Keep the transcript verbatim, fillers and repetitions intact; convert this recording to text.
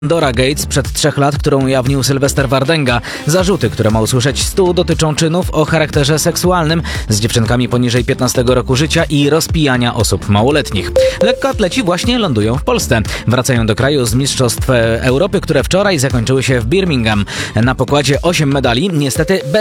Pandora Gate sprzed trzech lat, którą ujawnił Sylwester Wardęga. Zarzuty, które ma usłyszeć stu, dotyczą czynów o charakterze seksualnym z dziewczynkami poniżej piętnastego roku życia i rozpijania osób małoletnich. Lekkoatleci właśnie lądują w Polsce. Wracają do kraju z Mistrzostw Europy, które wczoraj zakończyły się w Birmingham. Na pokładzie osiem medali, niestety bez